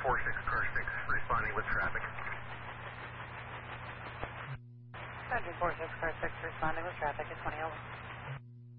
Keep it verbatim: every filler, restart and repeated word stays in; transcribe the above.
four six, car six, responding with traffic. Engine four six, car six, responding with traffic at twenty oh one.